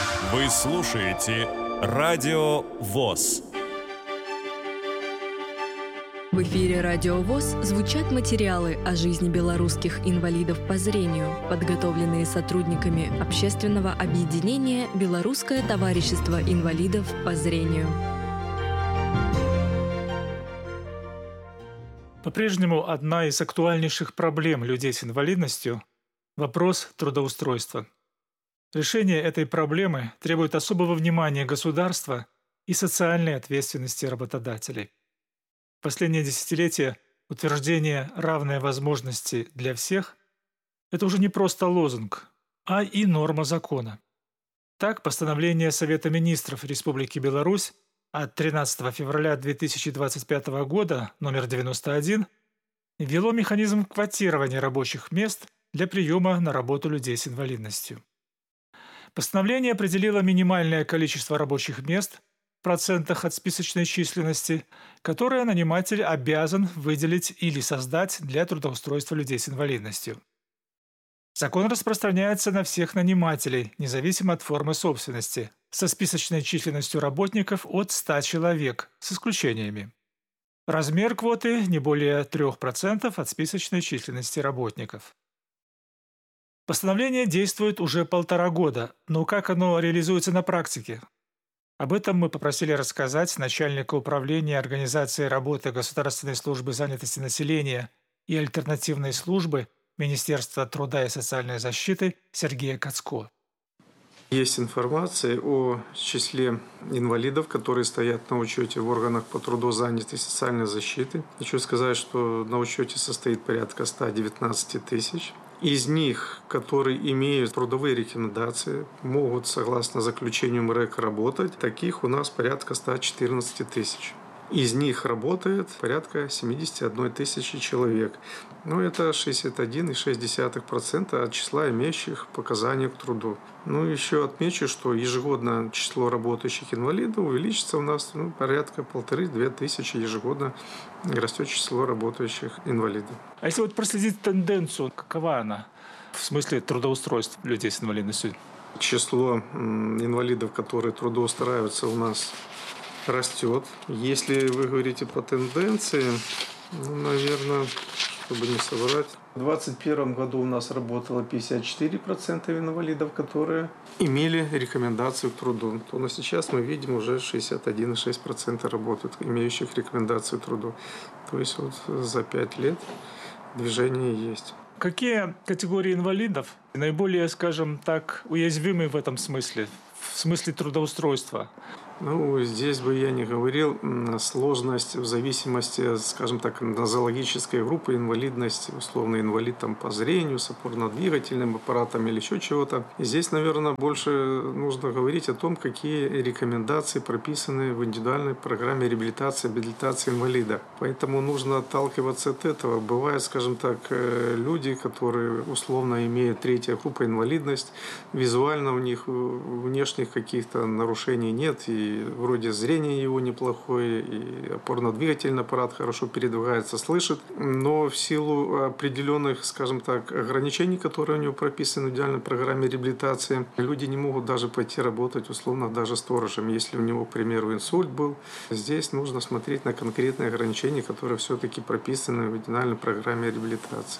Вы слушаете Радио ВОС. В эфире Радио ВОС звучат материалы о жизни белорусских инвалидов по зрению, подготовленные сотрудниками общественного объединения «Белорусское товарищество инвалидов по зрению». По-прежнему одна из актуальнейших проблем людей с инвалидностью – вопрос трудоустройства. Решение этой проблемы требует особого внимания государства и социальной ответственности работодателей. В последнее десятилетие утверждение равной возможности для всех – это уже не просто лозунг, а и норма закона. Так, постановление Совета министров Республики Беларусь от 13 февраля 2025 года номер 91 ввело механизм квотирования рабочих мест для приема на работу людей с инвалидностью. Постановление определило минимальное количество рабочих мест в процентах от списочной численности, которое наниматель обязан выделить или создать для трудоустройства людей с инвалидностью. Закон распространяется на всех нанимателей, независимо от формы собственности, со списочной численностью работников от 100 человек, с исключениями. Размер квоты не более 3% от списочной численности работников. Постановление действует уже 1,5 года, но как оно реализуется на практике? Об этом мы попросили рассказать начальника управления организации работы Государственной службы занятости населения и альтернативной службы Министерства труда и социальной защиты Сергея Кацко. Есть информация о числе инвалидов, которые стоят на учете в органах по труду, занятости и социальной защиты. Хочу сказать, что на учете состоит порядка 119 тысяч. Из них, которые имеют трудовые рекомендации, могут, согласно заключению МРЭК, работать, таких у нас порядка 114 тысяч. Из них работает порядка 71 тысячи человек. Это 61,6% от числа имеющих показания к труду. Еще отмечу, что ежегодно число работающих инвалидов увеличится у нас порядка 1,5-2 тысячи ежегодно растет число работающих инвалидов. А если проследить тенденцию, какова она в смысле трудоустройства людей с инвалидностью? Число инвалидов, которые трудоустраиваются у нас, растет. Если вы говорите по тенденции, наверное, чтобы не соврать, в 2021 году у нас работало 54% инвалидов, которые имели рекомендацию к труду. То на сейчас мы видим уже 61,6% работают, имеющих рекомендацию к труду. То есть за 5 лет движение есть. Какие категории инвалидов наиболее, скажем так, уязвимы в этом смысле, в смысле трудоустройства? Здесь бы я не говорил. Сложность в зависимости, скажем так, нозологической группы, инвалидность, условно инвалид по зрению, с опорно-двигательным аппаратом или еще чего-то. И здесь, наверное, больше нужно говорить о том, какие рекомендации прописаны в индивидуальной программе реабилитации, абилитации инвалида. Поэтому нужно отталкиваться от этого. Бывают, скажем так, люди, которые условно имеют третья группа инвалидность, визуально у них внешних каких-то нарушений нет, и вроде зрение его неплохое, и опорно-двигательный аппарат хорошо передвигается, слышит, но в силу определенных, скажем так, ограничений, которые у него прописаны в индивидуальной программе реабилитации, люди не могут даже пойти работать, условно, даже сторожем, если у него, к примеру, инсульт был. Здесь нужно смотреть на конкретные ограничения, которые все-таки прописаны в индивидуальной программе реабилитации.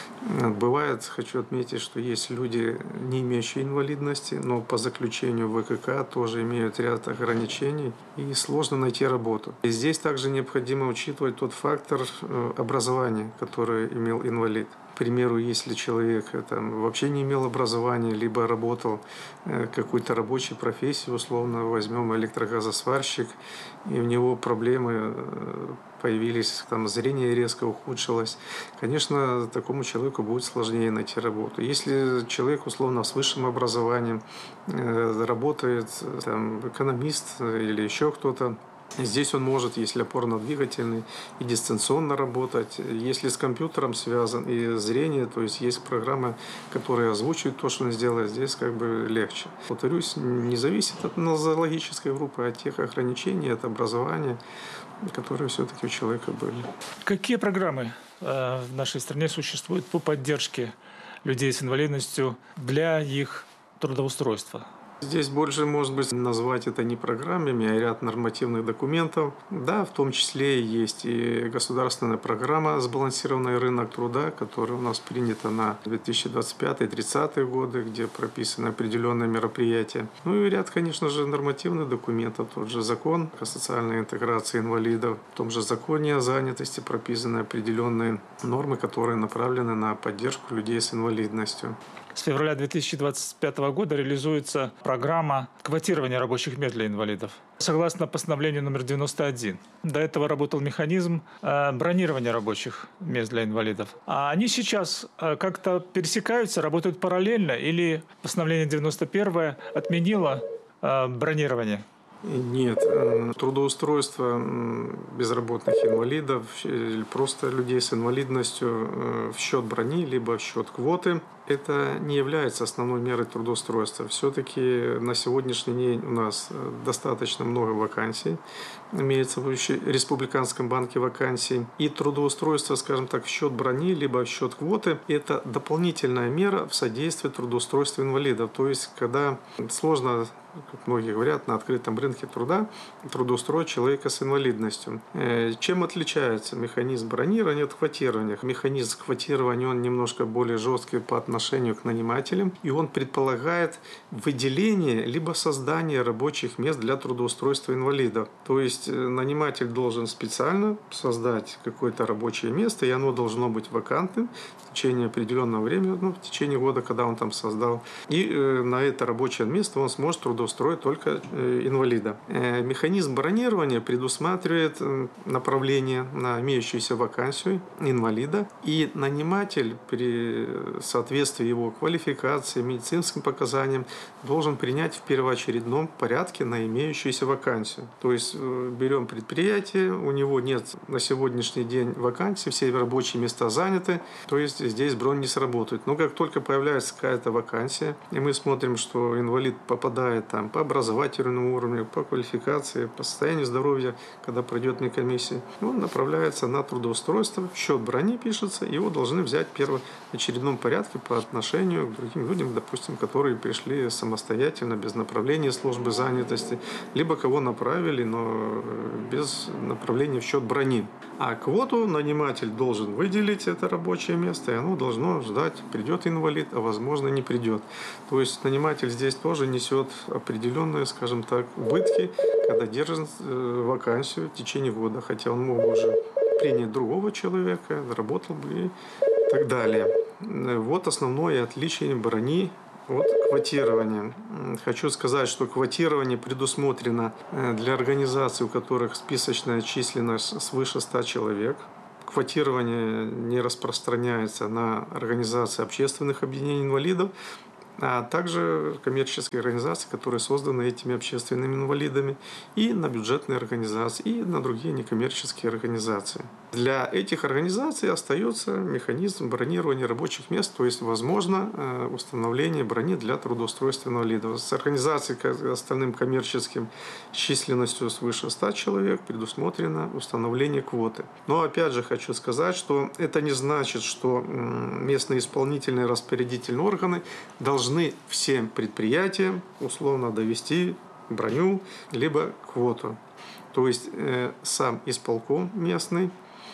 Бывает, хочу отметить, что есть люди, не имеющие инвалидности, но по заключению ВКК тоже имеют ряд ограничений и сложно найти работу. И здесь также необходимо учитывать тот фактор образования, который имел инвалид. К примеру, если человек вообще не имел образования, либо работал какой-то рабочей профессией, условно возьмем электрогазосварщик, и у него проблемы появились, зрение резко ухудшилось, конечно, такому человеку будет сложнее найти работу. Если человек, условно, с высшим образованием работает, экономист или еще кто-то, здесь он может, если опорно-двигательный, и дистанционно работать. Если с компьютером связан и зрение, то есть программы, которые озвучивают то, что он сделает, здесь легче. Повторюсь, не зависит от нозологической группы, от тех ограничений, от образования, которые все-таки у человека были. Какие программы в нашей стране существуют по поддержке людей с инвалидностью для их трудоустройства? Здесь больше, может быть, назвать это не программами, а ряд нормативных документов. Да, в том числе есть и государственная программа «Сбалансированный рынок труда», которая у нас принята на 2025-2030 годы, где прописаны определенные мероприятия. Ну и ряд, конечно же, нормативных документов. Тот же закон о социальной интеграции инвалидов, в том же законе о занятости прописаны определенные нормы, которые направлены на поддержку людей с инвалидностью. С февраля 2025 года реализуется программа квотирования рабочих мест для инвалидов. Согласно постановлению номер 91. До этого работал механизм бронирования рабочих мест для инвалидов. А они сейчас как-то пересекаются, работают параллельно, или постановление 91 отменило бронирование? Нет, трудоустройство безработных инвалидов или просто людей с инвалидностью в счет брони, либо в счет квоты, это не является основной мерой трудоустройства. Все-таки на сегодняшний день у нас достаточно много вакансий, имеется в Республиканском банке вакансий. И трудоустройство, скажем так, в счет брони, либо в счет квоты, это дополнительная мера в содействии трудоустройству инвалидов. То есть, когда сложно, как многие говорят, на открытом рынке труда трудоустроить человека с инвалидностью. Чем отличается механизм бронирования от квотирования? Механизм квотирования, он немножко более жесткий по отношению к нанимателям, и он предполагает выделение либо создание рабочих мест для трудоустройства инвалидов. То есть наниматель должен специально создать какое-то рабочее место, и оно должно быть вакантным в течение определенного времени, в течение года, когда он там создал. И на это рабочее место он сможет трудоустроить только инвалида. Механизм бронирования предусматривает направление на имеющуюся вакансию инвалида, и наниматель при соответствии его квалификации, медицинским показаниям должен принять в первоочередном порядке на имеющуюся вакансию. То есть берем предприятие, у него нет на сегодняшний день вакансий, все рабочие места заняты, то есть здесь бронь не сработает. Но как только появляется какая-то вакансия, и мы смотрим, что инвалид попадает там по образовательному уровню, по квалификации, по состоянию здоровья, когда пройдет медкомиссия, он направляется на трудоустройство, в счет брони пишется, его должны взять в первоочередном порядке по отношению к другим людям, допустим, которые пришли самостоятельно, без направления службы занятости, либо кого направили, но без направления в счет брони. А квоту наниматель должен выделить это рабочее место, и оно должно ждать, придет инвалид, а возможно не придет. То есть наниматель здесь тоже несет определенные, скажем так, убытки, когда держит вакансию в течение года, хотя он мог бы уже принять другого человека, работал бы и так далее. Вот основное отличие брони от квотирования. Хочу сказать, что квотирование предусмотрено для организаций, у которых списочная численность свыше 100 человек. Квотирование не распространяется на организации общественных объединений инвалидов, а также коммерческие организации, которые созданы этими общественными инвалидами, и на бюджетные организации, и на другие некоммерческие организации. Для этих организаций остается механизм бронирования рабочих мест, то есть возможно установление брони для трудоустройства инвалидов. С организацией остальным коммерческим с численностью свыше 100 человек предусмотрено установление квоты. Но опять же хочу сказать, что это не значит, что местные исполнительные распорядительные органы должны всем предприятиям условно довести броню либо квоту. То есть сам исполком местный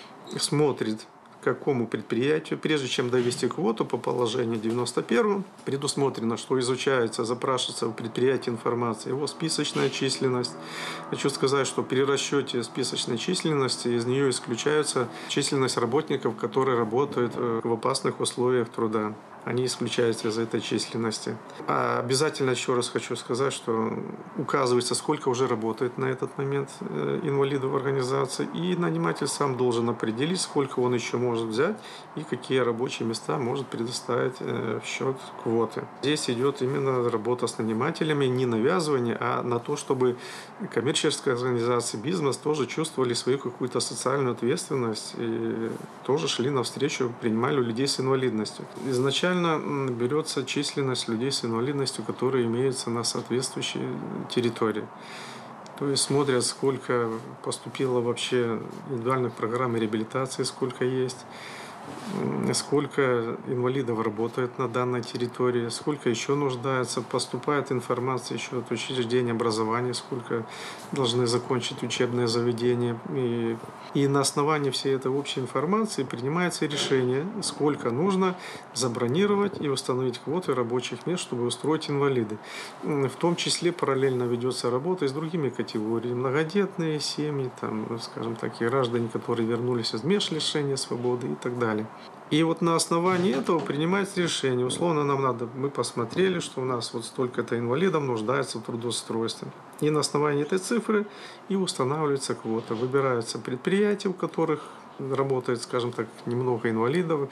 смотрит, какому предприятию, прежде чем довести квоту по положению 91, предусмотрено, что изучается, запрашивается в предприятии информация, его списочная численность. Хочу сказать, что при расчете списочной численности из нее исключается численность работников, которые работают в опасных условиях труда. Они исключаются из этой численности. А обязательно еще раз хочу сказать, что указывается, сколько уже работает на этот момент инвалидов в организации, и наниматель сам должен определить, сколько он еще может взять и какие рабочие места может предоставить в счет квоты. Здесь идет именно работа с нанимателями, не навязывание, а на то, чтобы коммерческие организации, бизнес тоже чувствовали свою какую-то социальную ответственность и тоже шли навстречу, принимали людей с инвалидностью. Изначально берется численность людей с инвалидностью, которые имеются на соответствующей территории. То есть смотрят, сколько поступило вообще индивидуальных программ реабилитации, сколько есть. сколько инвалидов работает на данной территории, сколько еще нуждается, поступает информация еще от учреждений образования, сколько должны закончить учебное заведение. И на основании всей этой общей информации принимается решение, сколько нужно забронировать и установить квоты рабочих мест, чтобы устроить инвалиды. В том числе параллельно ведется работа и с другими категориями. Многодетные семьи, там, скажем так, и граждане, которые вернулись из мест лишения свободы и так далее. И вот на основании этого принимается решение. Условно нам надо, мы посмотрели, что у нас вот столько-то инвалидов нуждается в трудоустройстве. И на основании этой цифры и устанавливается квота. Выбираются предприятия, у которых работает, скажем так, немного инвалидов,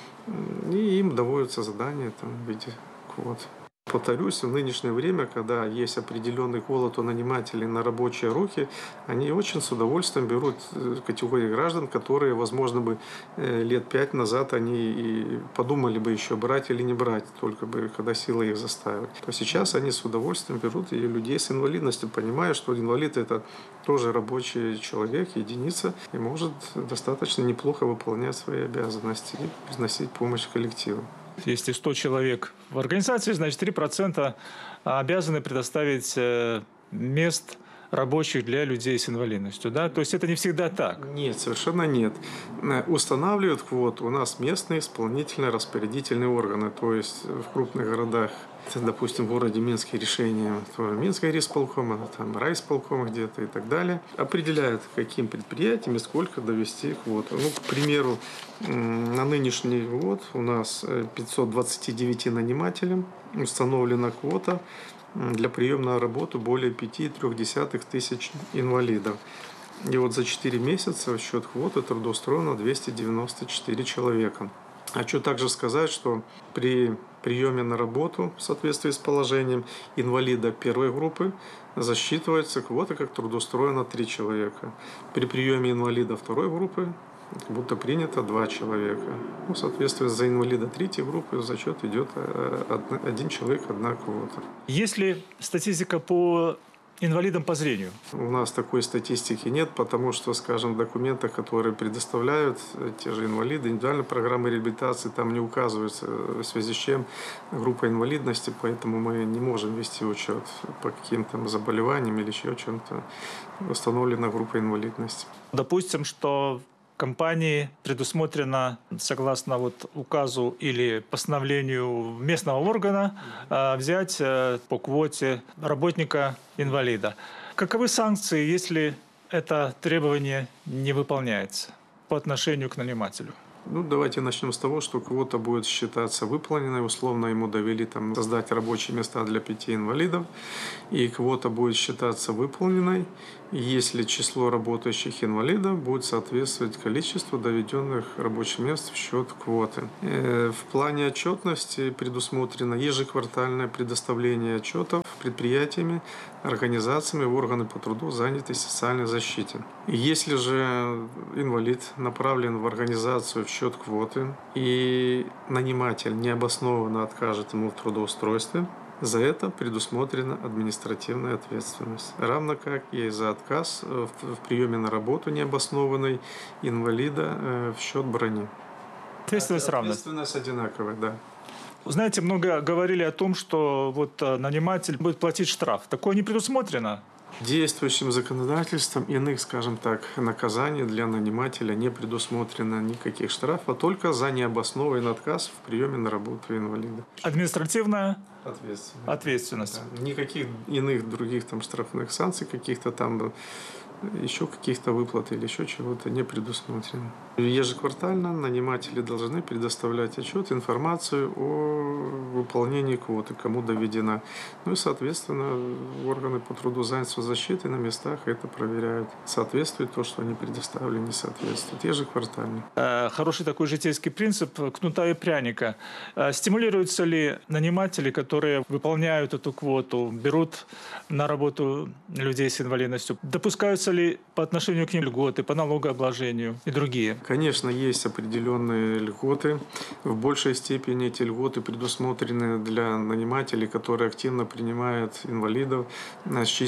и им доводятся задания там, в виде квот. Повторюсь, в нынешнее время, когда есть определенный голод у нанимателей на рабочие руки, они очень с удовольствием берут категории граждан, которые, возможно, бы лет 5 назад они и подумали бы еще брать или не брать, только бы когда сила их заставит. То сейчас они с удовольствием берут и людей с инвалидностью, понимая, что инвалид – это тоже рабочий человек, единица, и может достаточно неплохо выполнять свои обязанности и приносить помощь коллективу. Если 100 человек в организации, значит 3% обязаны предоставить мест рабочих для людей с инвалидностью. Да? То есть это не всегда так? Нет, совершенно нет. Устанавливают квоту у нас местные исполнительные распорядительные органы. То есть в крупных городах, допустим, в городе Минске решение Минского райисполкома, там райисполкома где-то и так далее, определяют, каким предприятиям и сколько довести квоту. Ну, к примеру, на нынешний год у нас 529 нанимателям установлена квота для приема на работу более 5,3 тысяч инвалидов. И вот за 4 месяца в счет квоты трудоустроено 294 человека. Хочу также сказать, что при приеме на работу в соответствии с положением инвалида первой группы засчитывается квота как трудоустроено 3 человека. При приеме инвалида второй группы как будто принято 2 человека. Ну, соответственно, за инвалида третьей группы в зачет идет 1 человек, 1 квота. Есть ли статистика по инвалидам по зрению? У нас такой статистики нет, потому что, скажем, в документах, которые предоставляют те же инвалиды, индивидуальные программы реабилитации, там не указывается, в связи с чем группа инвалидности, поэтому мы не можем вести учет по каким-то заболеваниям или еще чем-то установлена группа инвалидности. Допустим, что компании предусмотрено, согласно вот указу или постановлению местного органа, взять по квоте работника-инвалида. Каковы санкции, если это требование не выполняется по отношению к нанимателю? Ну, давайте начнем с того, что квота будет считаться выполненной. Условно ему довели там, создать рабочие места для 5 инвалидов. И квота будет считаться выполненной, если число работающих инвалидов будет соответствовать количеству доведенных рабочих мест в счет квоты. В плане отчетности предусмотрено ежеквартальное предоставление отчетов предприятиями, организациями в органы по труду, занятости и социальной защите. Если же инвалид направлен в организацию в счет квоты и наниматель необоснованно откажет ему в трудоустройстве, за это предусмотрена административная ответственность. Равно как и за отказ в приеме на работу необоснованной инвалида в счет брони. Ответственность равна? Ответственность одинаковая, да. Знаете, много говорили о том, что вот наниматель будет платить штраф. Такое не предусмотрено? Действующим законодательством иных, скажем так, наказаний для нанимателя не предусмотрено никаких штрафов, только за необоснованный отказ в приеме на работу инвалида. Административная ответственность. Да. Никаких иных других там штрафных санкций, каких-то там еще каких-то выплат или еще чего-то не предусмотрено. Ежеквартально наниматели должны предоставлять отчет, информацию о выполнении квоты, кому доведена. Ну и, соответственно, органы по труду, занятости, защиты на местах это проверяют. Соответствует то, что они предоставили, не соответствует. Ежеквартально. Хороший такой житейский принцип кнута и пряника. Стимулируются ли наниматели, которые выполняют эту квоту, берут на работу людей с инвалидностью? Допускаются ли по отношению к ним льготы по налогообложению и другие? Конечно, есть определенные льготы. В большей степени эти льготы предусмотрены для нанимателей, которые активно принимают инвалидов с численностью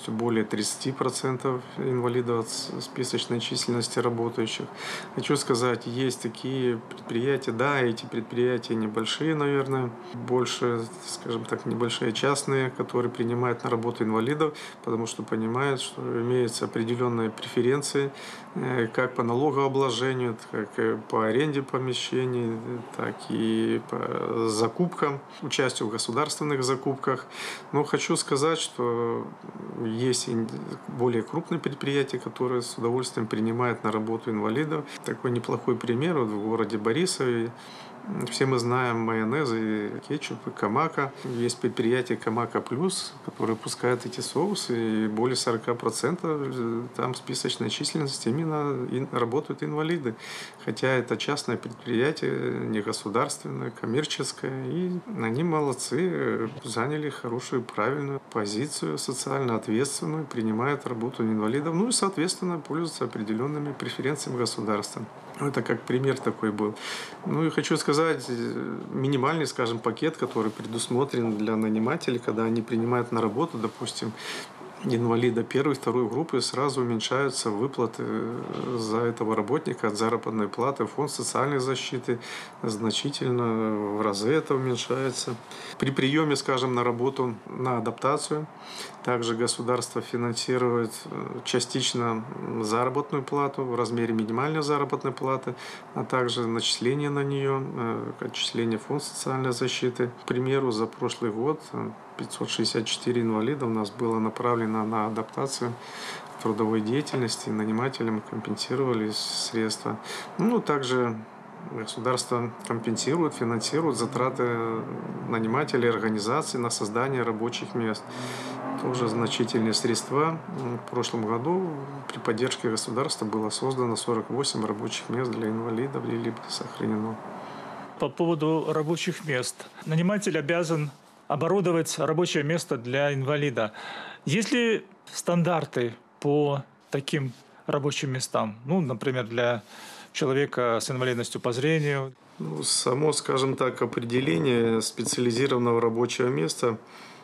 полностью более 30% инвалидов от списочной численности работающих. Хочу сказать, есть такие предприятия, да, эти предприятия небольшие, наверное, больше, скажем так, небольшие частные, которые принимают на работу инвалидов, потому что понимают, что имеются определенные преференции как по налогообложению, так и по аренде помещений, так и по закупкам, участию в государственных закупках. Но хочу сказать, что есть и более крупные предприятия, которые с удовольствием принимают на работу инвалидов. Такой неплохой пример вот в городе Борисове. Все мы знаем майонезы, кетчуп и Камака. Есть предприятие Камака Плюс, которое пускает эти соусы, и более 40% там списочной численности именно работают инвалиды. Хотя это частное предприятие, не государственное, коммерческое. И они молодцы, заняли хорошую, правильную позицию, социально ответственную, принимают работу инвалидов, ну и, соответственно, пользуются определенными преференциями государства. Это как пример такой был. Ну и хочу сказать, минимальный, скажем, пакет, который предусмотрен для нанимателей, когда они принимают на работу, допустим, инвалида первой, второй группы, сразу уменьшаются выплаты за этого работника от заработной платы. Фонд социальной защиты значительно в разы это уменьшается. При приеме, скажем, на работу на адаптацию также государство финансирует частично заработную плату в размере минимальной заработной платы, а также начисление на нее, отчисление в фонд социальной защиты. К примеру, за прошлый год 564 инвалида у нас было направлено на адаптацию трудовой деятельности, нанимателям компенсировали средства. Ну, также государство компенсирует, финансирует затраты нанимателей, организаций на создание рабочих мест. Тоже значительные средства. В прошлом году при поддержке государства было создано 48 рабочих мест для инвалидов или сохранено. По поводу рабочих мест. Наниматель обязан оборудовать рабочее место для инвалида. Есть ли стандарты по таким рабочим местам? Ну, например, для человека с инвалидностью по зрению. Ну, само, скажем так, определение специализированного рабочего места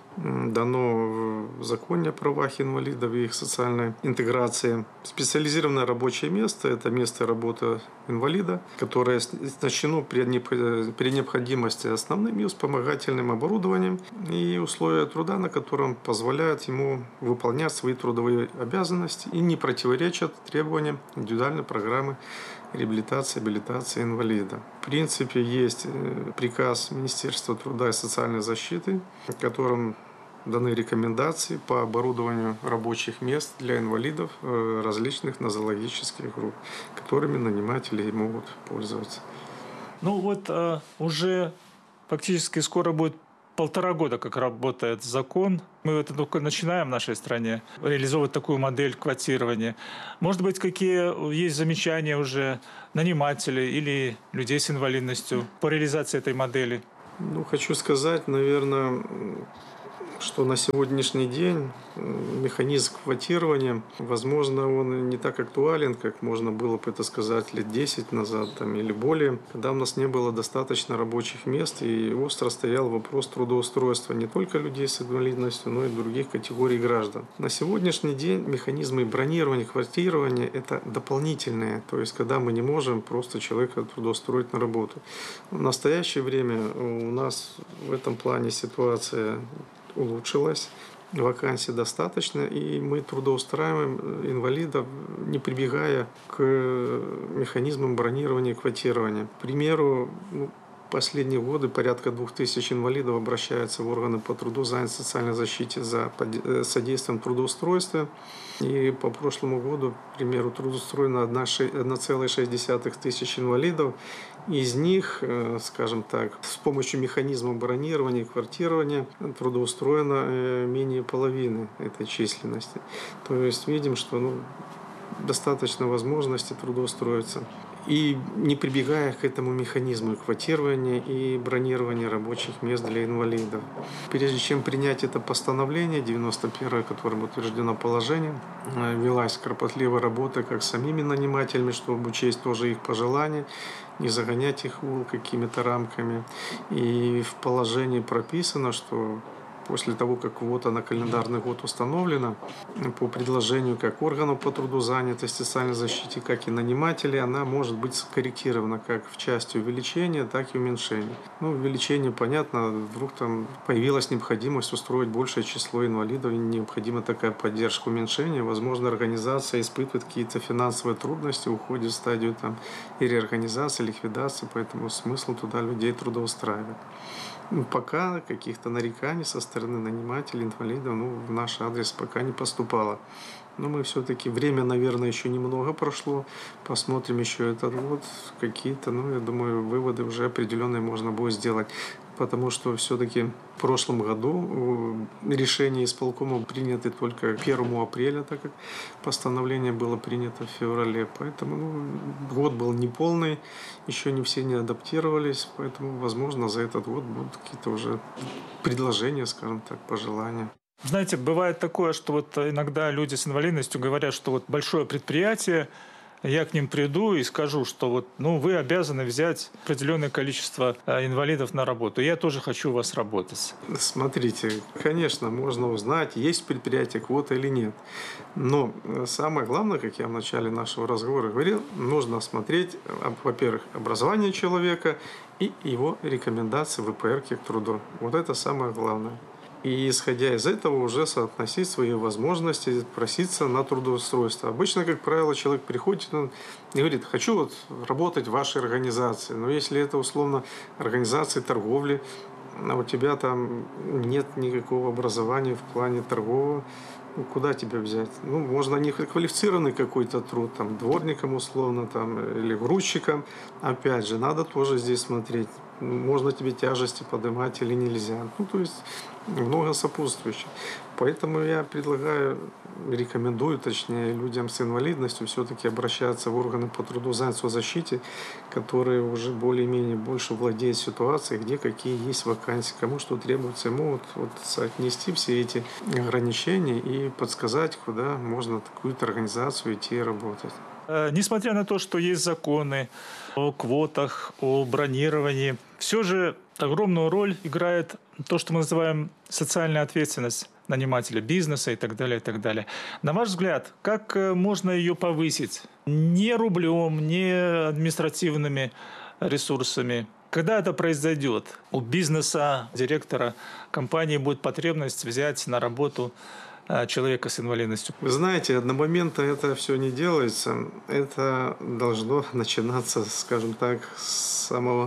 дано в законе о правах инвалидов и их социальной интеграции. Специализированное рабочее место – это место работы инвалида, которое оснащено при необходимости основным и вспомогательным оборудованием и условия труда, на котором позволяют ему выполнять свои трудовые обязанности и не противоречат требованиям индивидуальной программы реабилитации, абилитации инвалида. В принципе, есть приказ Министерства труда и социальной защиты, в котором даны рекомендации по оборудованию рабочих мест для инвалидов различных нозологических групп, которыми наниматели могут пользоваться. Ну вот уже фактически скоро будет 1,5 года, как работает закон. Мы это только начинаем в нашей стране реализовывать такую модель квотирования. Может быть, какие есть замечания уже нанимателей или людей с инвалидностью по реализации этой модели? Ну, хочу сказать, наверное, что на сегодняшний день механизм квотирования, возможно, он не так актуален, как можно было бы это сказать лет 10 назад или более, когда у нас не было достаточно рабочих мест и остро стоял вопрос трудоустройства не только людей с инвалидностью, но и других категорий граждан. На сегодняшний день механизмы бронирования, квотирования – это дополнительные, то есть когда мы не можем просто человека трудоустроить на работу. В настоящее время у нас в этом плане ситуация улучшилась, вакансий достаточно, и мы трудоустраиваем инвалидов, не прибегая к механизмам бронирования и квотирования. К примеру, последние годы порядка 2000 инвалидов обращаются в органы по труду, занятости, социальной защите за содействием трудоустройства. И по прошлому году, к примеру, трудоустроено 1,6 тысяч инвалидов. Из них, скажем так, с помощью механизма бронирования и квотирования трудоустроено менее половины этой численности. То есть видим, что достаточно возможности трудоустроиться. И не прибегая к этому механизму квотирования и бронирования рабочих мест для инвалидов. Прежде чем принять это постановление, 91-е, которым утверждено положение, велась кропотливая работа как с самими нанимателями, чтобы учесть тоже их пожелания, не загонять их в угол какими-то рамками. И в положении прописано, что после того, как квота на календарный год установлена, по предложению как органов по труду, занятости, социальной защите, как и нанимателей, она может быть скорректирована как в части увеличения, так и уменьшения. Увеличение, понятно, вдруг там появилась необходимость устроить большее число инвалидов, необходима такая поддержка. Уменьшения, возможно, организация испытывает какие-то финансовые трудности, уходит в стадию там и реорганизации, ликвидации, поэтому смысл туда людей трудоустраивать. Пока каких-то нареканий со стороны нанимателей, инвалидов, в наш адрес пока не поступало. Но мы все-таки, время, наверное, еще немного прошло. Посмотрим еще этот год. Какие-то, я думаю, выводы уже определенные можно будет сделать. Потому что все-таки в прошлом году решение исполкома приняты только 1 апреля, так как постановление было принято в феврале. Поэтому год был неполный, еще не все не адаптировались. Поэтому, возможно, за этот год будут какие-то уже предложения, скажем так, пожелания. Знаете, бывает такое, что иногда люди с инвалидностью говорят, что большое предприятие, я к ним приду и скажу, что вы обязаны взять определенное количество инвалидов на работу. Я тоже хочу у вас работать. Смотрите, конечно, можно узнать, есть предприятие квота или нет. Но самое главное, как я в начале нашего разговора говорил, нужно смотреть, во-первых, образование человека и его рекомендации в ВПР-ке к труду. Это самое главное. И, исходя из этого, уже соотносить свои возможности, проситься на трудоустройство. Обычно, как правило, человек приходит и говорит: хочу работать в вашей организации. Но если это, условно, организация торговли, а у тебя там нет никакого образования в плане торгового, куда тебя взять? Можно неквалифицированный какой-то труд, дворником условно, или грузчиком. Опять же, надо тоже здесь смотреть, можно тебе тяжести поднимать или нельзя. То есть много сопутствующих. Поэтому я рекомендую, точнее, людям с инвалидностью все-таки обращаться в органы по труду, занятости, защите, которые уже более-менее больше владеют ситуацией, где какие есть вакансии, кому что требуется, могут соотнести все эти ограничения и подсказать, куда можно какую-то организацию идти и работать. Несмотря на то, что есть законы о квотах, о бронировании, все же огромную роль играет то, что мы называем социальная ответственность нанимателя, бизнеса и так далее, и так далее. На ваш взгляд, как можно ее повысить? Не рублем, не административными ресурсами. Когда это произойдет? У бизнеса, директора компании будет потребность взять на работу человека с инвалидностью. Вы знаете, одномоментно это все не делается. Это должно начинаться, скажем так, с самого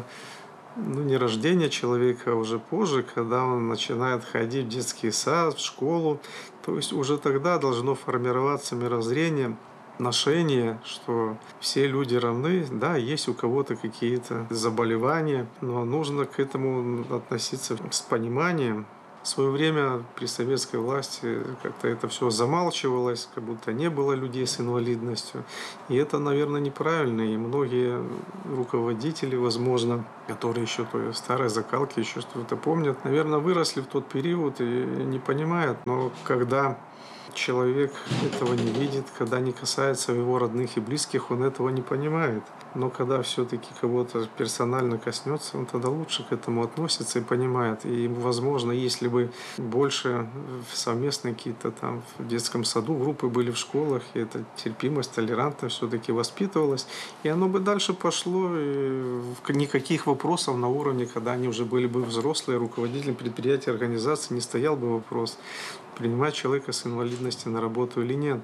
не рождения человека, а уже позже, когда он начинает ходить в детский сад, в школу. То есть уже тогда должно формироваться мировоззрение, отношение, что все люди равны. Да, есть у кого-то какие-то заболевания, но нужно к этому относиться с пониманием. В свое время при советской власти как-то это все замалчивалось, как будто не было людей с инвалидностью. И это, наверное, неправильно. И многие руководители, возможно, которые еще той старой закалки, еще что-то помнят, наверное, выросли в тот период и не понимают. Но когда человек этого не видит, когда не касается его родных и близких, он этого не понимает. Но когда все-таки кого-то персонально коснется, он тогда лучше к этому относится и понимает. И, возможно, если бы больше совместные какие-то в детском саду группы были в школах, и эта терпимость, толерантность все-таки воспитывалась, и оно бы дальше пошло, и никаких вопросов на уровне, когда они уже были бы взрослые, руководителем предприятия, организации, не стоял бы вопрос, принимать человека с инвалидностью на работу или нет.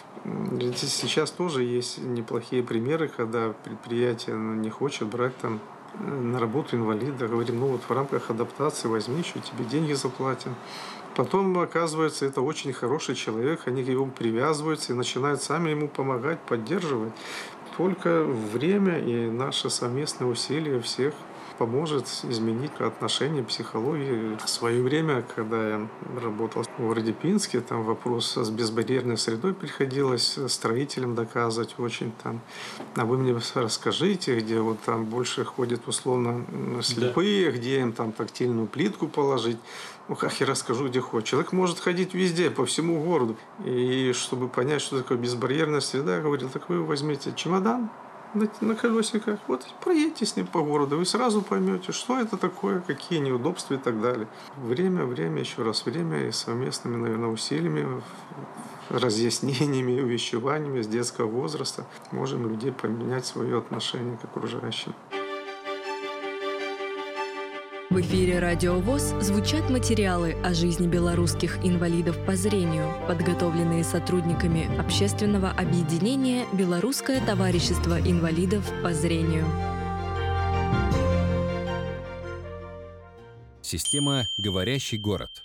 Сейчас тоже есть неплохие примеры, когда предприятие не хочет брать на работу инвалида. Говорим, в рамках адаптации возьми, еще тебе деньги заплатим. Потом, оказывается, это очень хороший человек, они к нему привязываются и начинают сами ему помогать, поддерживать. Только время и наши совместные усилия всех поможет изменить отношение, психологию. В свое время, когда я работал в городе Пинске, там вопрос с безбарьерной средой приходилось строителям доказывать очень а вы мне расскажите, где там больше ходят условно слепые, где им тактильную плитку положить. Как я расскажу, где ходит. Человек может ходить везде, по всему городу. И чтобы понять, что такое безбарьерная среда, я говорил, так вы возьмите чемодан, на колесиках. Вот проедьте с ним по городу, вы сразу поймете, что это такое, какие неудобства и так далее. Время, еще раз время, и совместными, наверное, усилиями, разъяснениями, увещеваниями с детского возраста можем людей поменять свое отношение к окружающим. В эфире «Радио ВОС» звучат материалы о жизни белорусских инвалидов по зрению, подготовленные сотрудниками общественного объединения «Белорусское товарищество инвалидов по зрению». Система «Говорящий город».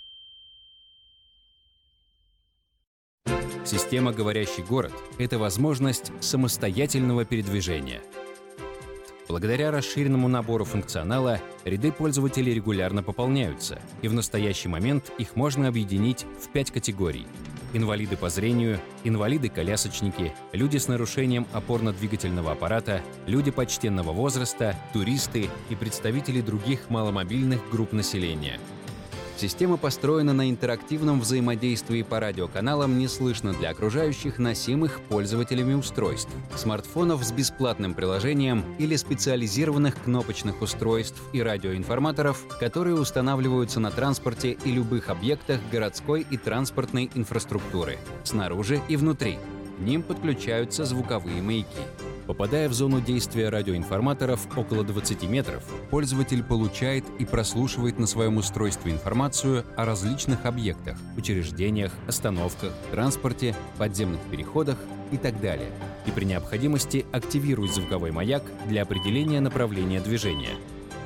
Система «Говорящий город» — это возможность самостоятельного передвижения. Благодаря расширенному набору функционала ряды пользователей регулярно пополняются, и в настоящий момент их можно объединить в 5 категорий: инвалиды по зрению, инвалиды-колясочники, люди с нарушением опорно-двигательного аппарата, люди почтенного возраста, туристы и представители других маломобильных групп населения. Система построена на интерактивном взаимодействии по радиоканалам не слышно для окружающих носимых пользователями устройств, смартфонов с бесплатным приложением или специализированных кнопочных устройств и радиоинформаторов, которые устанавливаются на транспорте и любых объектах городской и транспортной инфраструктуры, снаружи и внутри. К ним подключаются звуковые маяки. Попадая в зону действия радиоинформаторов около 20 метров, пользователь получает и прослушивает на своем устройстве информацию о различных объектах, учреждениях, остановках, транспорте, подземных переходах и так далее. И при необходимости активирует звуковой маяк для определения направления движения.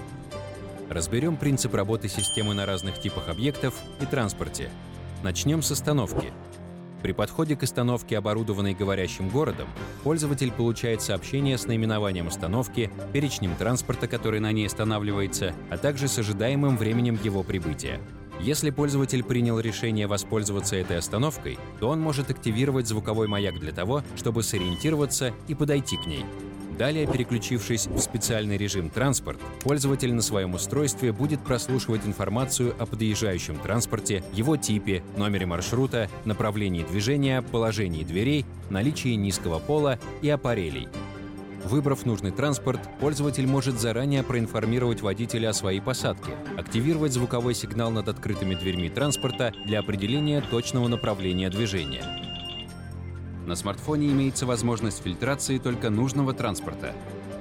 Разберем принцип работы системы на разных типах объектов и транспорте. Начнем с остановки. При подходе к остановке, оборудованной говорящим городом, пользователь получает сообщение с наименованием остановки, перечнем транспорта, который на ней останавливается, а также с ожидаемым временем его прибытия. Если пользователь принял решение воспользоваться этой остановкой, то он может активировать звуковой маяк для того, чтобы сориентироваться и подойти к ней. Далее, переключившись в специальный режим «Транспорт», пользователь на своем устройстве будет прослушивать информацию о подъезжающем транспорте, его типе, номере маршрута, направлении движения, положении дверей, наличии низкого пола и аппарелей. Выбрав нужный транспорт, пользователь может заранее проинформировать водителя о своей посадке, активировать звуковой сигнал над открытыми дверьми транспорта для определения точного направления движения. На смартфоне имеется возможность фильтрации только нужного транспорта.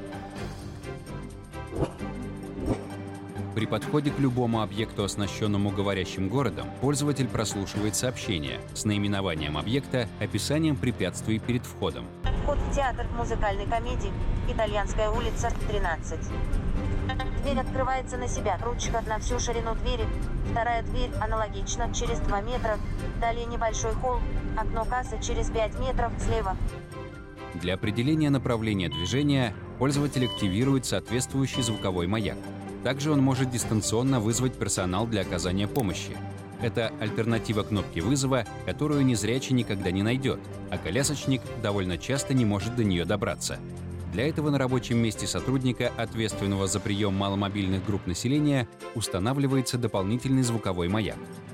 При подходе к любому объекту, оснащенному говорящим городом, пользователь прослушивает сообщение с наименованием объекта, описанием препятствий перед входом. Вход в театр музыкальной комедии «Итальянская улица, 13». Дверь открывается на себя, ручка на всю ширину двери. Вторая дверь аналогично, через 2 метра. Далее небольшой холл, окно кассы через 5 метров слева. Для определения направления движения пользователь активирует соответствующий звуковой маяк. Также он может дистанционно вызвать персонал для оказания помощи. Это альтернатива кнопки вызова, которую незрячий никогда не найдет, а колясочник довольно часто не может до нее добраться. Для этого на рабочем месте сотрудника, ответственного за прием маломобильных групп населения, устанавливается дополнительный звуковой маяк.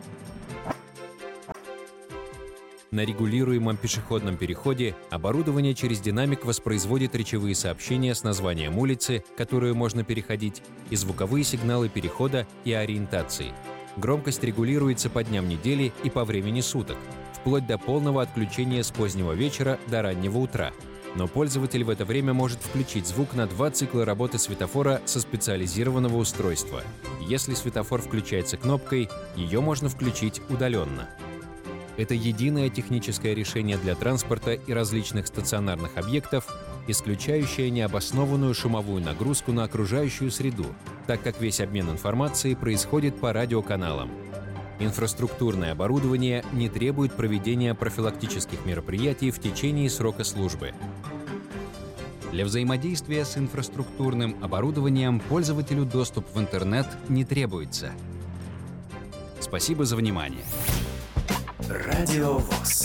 На регулируемом пешеходном переходе оборудование через динамик воспроизводит речевые сообщения с названием улицы, которую можно переходить, и звуковые сигналы перехода и ориентации. Громкость регулируется по дням недели и по времени суток, вплоть до полного отключения с позднего вечера до раннего утра. Но пользователь в это время может включить звук на 2 цикла работы светофора со специализированного устройства. Если светофор включается кнопкой, ее можно включить удаленно. Это единое техническое решение для транспорта и различных стационарных объектов, исключающее необоснованную шумовую нагрузку на окружающую среду, так как весь обмен информацией происходит по радиоканалам. Инфраструктурное оборудование не требует проведения профилактических мероприятий в течение срока службы. Для взаимодействия с инфраструктурным оборудованием пользователю доступ в интернет не требуется. Спасибо за внимание. Радио ВОС.